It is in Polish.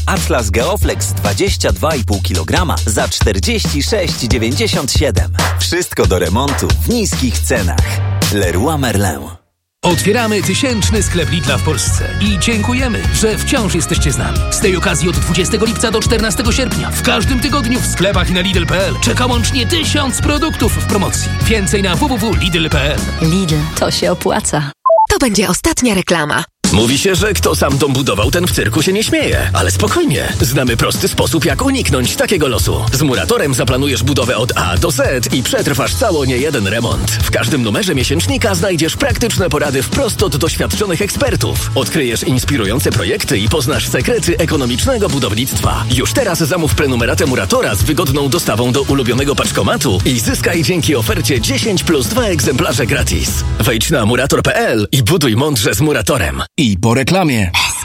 Atlas Geoflex 22,5 kg za 46,97. Wszystko do remontu w niskich cenach. Leroy Merlin. Otwieramy 1000 sklep Lidla w Polsce i dziękujemy, że wciąż jesteście z nami. Z tej okazji od 20 lipca do 14 sierpnia w każdym tygodniu w sklepach i na Lidl.pl czeka łącznie 1000 produktów w promocji. Więcej na www.lidl.pl. Lidl, to się opłaca. To będzie ostatnia reklama. Mówi się, że kto sam dom budował, ten w cyrku się nie śmieje. Ale spokojnie, znamy prosty sposób, jak uniknąć takiego losu. Z Muratorem zaplanujesz budowę od A do Z i przetrwasz cało niejeden remont. W każdym numerze miesięcznika znajdziesz praktyczne porady wprost od doświadczonych ekspertów. Odkryjesz inspirujące projekty i poznasz sekrety ekonomicznego budownictwa. Już teraz zamów prenumeratę Muratora z wygodną dostawą do ulubionego paczkomatu i zyskaj dzięki ofercie 10 plus 2 egzemplarze gratis. Wejdź na murator.pl i buduj mądrze z Muratorem. I po reklamie.